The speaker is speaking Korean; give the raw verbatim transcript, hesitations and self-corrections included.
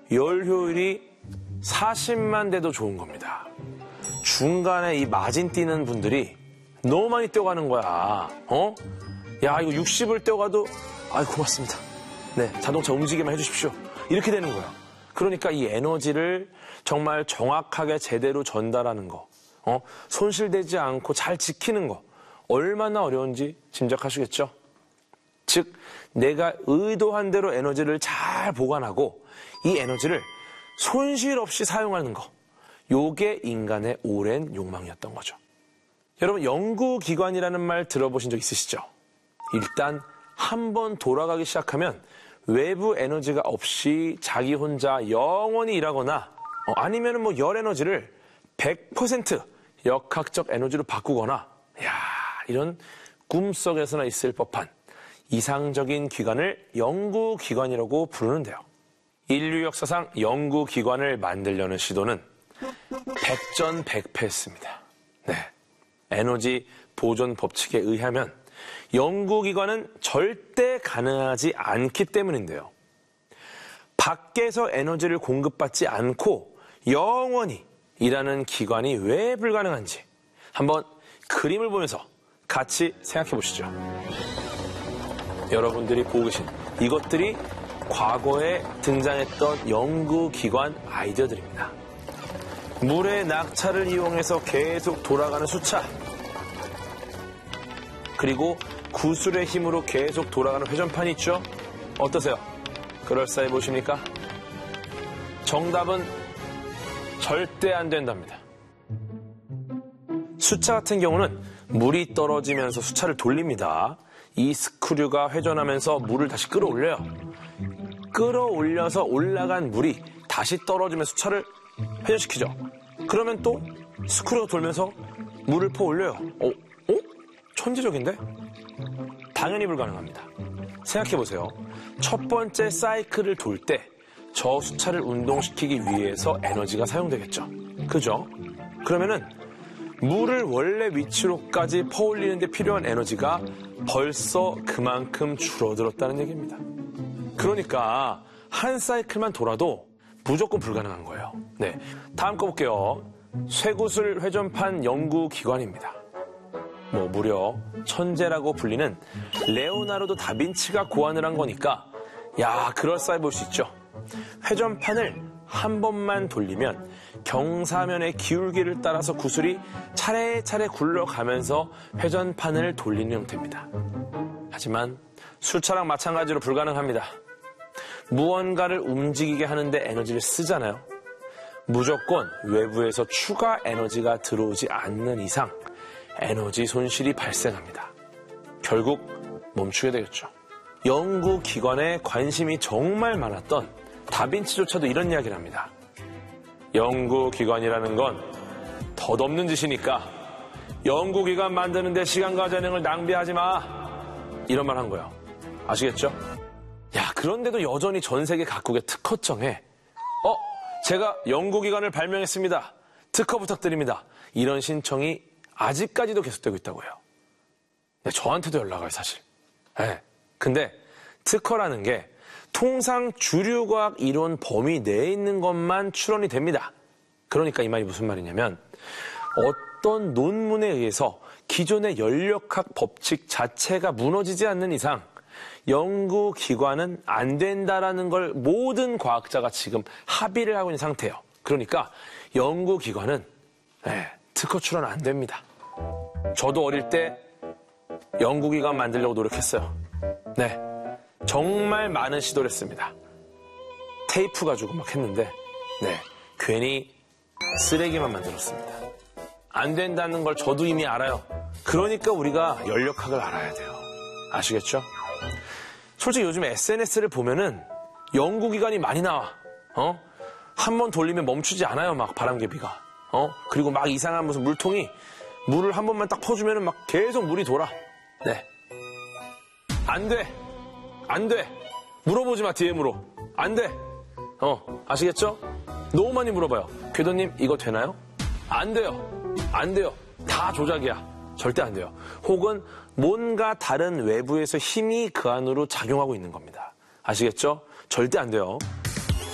열 효율이 사십만 돼도 좋은 겁니다. 중간에 이 마진 뛰는 분들이 너무 많이 뛰어가는 거야. 어? 야, 이거 육십을 뛰어가도, 아이, 고맙습니다. 네, 자동차 움직이기만 해주십시오. 이렇게 되는 거야. 그러니까 이 에너지를 정말 정확하게 제대로 전달하는 거, 어? 손실되지 않고 잘 지키는 거, 얼마나 어려운지 짐작하시겠죠? 즉, 내가 의도한 대로 에너지를 잘 보관하고 이 에너지를 손실 없이 사용하는 거, 요게 인간의 오랜 욕망이었던 거죠. 여러분, 연구기관이라는 말 들어보신 적 있으시죠? 일단 한번 돌아가기 시작하면 외부 에너지가 없이 자기 혼자 영원히 일하거나 어, 아니면 뭐 열 에너지를 백 퍼센트 역학적 에너지로 바꾸거나, 야, 이런 꿈속에서나 있을 법한 이상적인 기관을 연구기관이라고 부르는데요. 인류 역사상 연구기관을 만들려는 시도는 백전백패했습니다. 네. 에너지 보존 법칙에 의하면 연구기관은 절대 가능하지 않기 때문인데요. 밖에서 에너지를 공급받지 않고 영원히 일하는 기관이 왜 불가능한지 한번 그림을 보면서 같이 생각해 보시죠. 여러분들이 보고 계신 이것들이 과거에 등장했던 연구기관 아이디어들입니다. 물의 낙차를 이용해서 계속 돌아가는 수차, 그리고 구슬의 힘으로 계속 돌아가는 회전판이 있죠? 어떠세요? 그럴싸해 보십니까? 정답은 절대 안 된답니다. 수차 같은 경우는 물이 떨어지면서 수차를 돌립니다. 이 스크류가 회전하면서 물을 다시 끌어올려요. 끌어올려서 올라간 물이 다시 떨어지면 수차를 회전시키죠. 그러면 또 스크류가 돌면서 물을 퍼올려요. 어? 어? 천재적인데? 당연히 불가능합니다. 생각해보세요. 첫 번째 사이클을 돌 때 저 수차를 운동시키기 위해서 에너지가 사용되겠죠. 그죠? 그러면은 물을 원래 위치로까지 퍼올리는 데 필요한 에너지가 벌써 그만큼 줄어들었다는 얘기입니다. 그러니까 한 사이클만 돌아도 무조건 불가능한 거예요. 네, 다음 거 볼게요. 쇠구슬 회전판 연구기관입니다. 뭐 무려 천재라고 불리는 레오나르도 다빈치가 고안을 한 거니까 야, 그럴싸해 볼 수 있죠. 회전판을 한 번만 돌리면 경사면의 기울기를 따라서 구슬이 차례차례 굴러가면서 회전판을 돌리는 형태입니다. 하지만 수차랑 마찬가지로 불가능합니다. 무언가를 움직이게 하는데 에너지를 쓰잖아요. 무조건 외부에서 추가 에너지가 들어오지 않는 이상 에너지 손실이 발생합니다. 결국 멈추게 되겠죠. 연구기관에 관심이 정말 많았던 다빈치조차도 이런 이야기를 합니다. 연구기관이라는 건 덧없는 짓이니까 연구기관 만드는데 시간과 재능을 낭비하지 마. 이런 말 한 거예요. 아시겠죠? 야, 그런데도 여전히 전 세계 각국의 특허청에 어? 제가 연구기관을 발명했습니다. 특허 부탁드립니다. 이런 신청이 아직까지도 계속되고 있다고 해요. 네, 저한테도 연락 와요, 사실. 네. 근데 특허라는 게 통상 주류과학 이론 범위 내에 있는 것만 출원이 됩니다. 그러니까 이 말이 무슨 말이냐면 어떤 논문에 의해서 기존의 연력학 법칙 자체가 무너지지 않는 이상 연구기관은 안 된다라는 걸 모든 과학자가 지금 합의를 하고 있는 상태예요. 그러니까 연구기관은 네, 특허 출원 안 됩니다. 저도 어릴 때 연구기관 만들려고 노력했어요. 네, 정말 많은 시도를 했습니다. 테이프 가지고 막 했는데 네, 괜히 쓰레기만 만들었습니다. 안 된다는 걸 저도 이미 알아요. 그러니까 우리가 연력학을 알아야 돼요. 아시겠죠? 솔직히 요즘 에스엔에스를 보면은 연구기관이 많이 나와. 어? 한 번 돌리면 멈추지 않아요. 막 바람개비가. 어? 그리고 막 이상한 무슨 물통이 물을 한 번만 딱 퍼주면은 막 계속 물이 돌아. 네. 안 돼. 안 돼. 물어보지 마, 디엠으로. 안 돼. 어, 아시겠죠? 너무 많이 물어봐요. 궤도님, 이거 되나요? 안 돼요. 안 돼요. 다 조작이야. 절대 안 돼요. 혹은 뭔가 다른 외부에서 힘이 그 안으로 작용하고 있는 겁니다. 아시겠죠? 절대 안 돼요.